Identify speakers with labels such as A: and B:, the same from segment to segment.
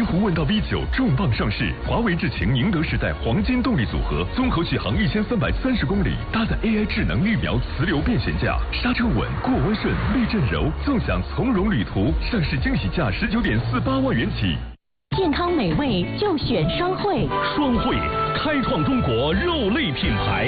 A: 湖问道 V9重磅上市，华为智擎宁德时代黄金动力组合，综合续航1330公里，搭载 AI 智能预瞄磁流变悬架，刹车稳，过弯顺，避震柔，纵享从容旅途。上市惊喜价19.48万元起。
B: 健康美味就选双汇，
C: 双汇开创中国肉类品牌。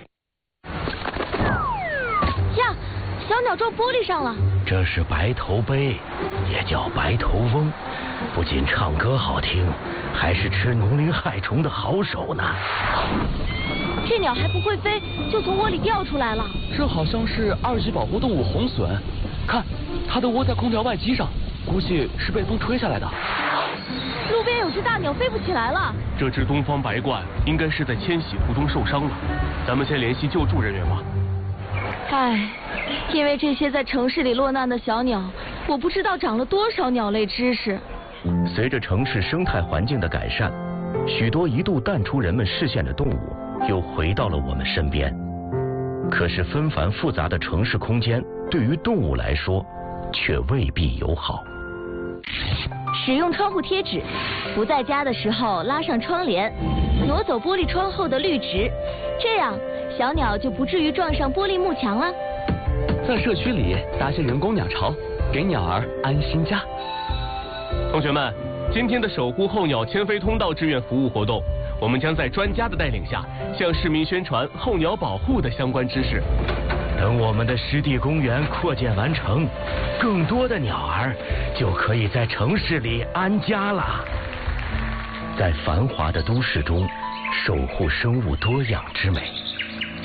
D: 呀，小鸟撞玻璃上了。
E: 这是白头鹎，也叫白头翁，不仅唱歌好听，还是吃农林害虫的好手呢。
D: 这鸟还不会飞，就从窝里掉出来了。
F: 这好像是2级保护动物红隼，看，它的窝在空调外机上，估计是被风吹下来的。
D: 路边有只大鸟飞不起来了。
C: 这只东方白鹳应该是在迁徙途中受伤了，咱们先联系救助人员吧。
D: 唉，因为这些在城市里落难的小鸟，我不知道长了多少鸟类知识。
E: 随着城市生态环境的改善，许多一度淡出人们视线的动物又回到了我们身边。可是纷繁复杂的城市空间对于动物来说却未必友好。
D: 使用窗户贴纸，不在家的时候拉上窗帘，挪走玻璃窗后的绿植，这样小鸟就不至于撞上玻璃幕墙了。
F: 在社区里搭些人工鸟巢，给鸟儿安心家。
C: 同学们，今天的守护候鸟迁飞通道志愿服务活动，我们将在专家的带领下，向市民宣传候鸟保护的相关知识。
E: 等我们的湿地公园扩建完成，更多的鸟儿就可以在城市里安家了。在繁华的都市中，守护生物多样之美。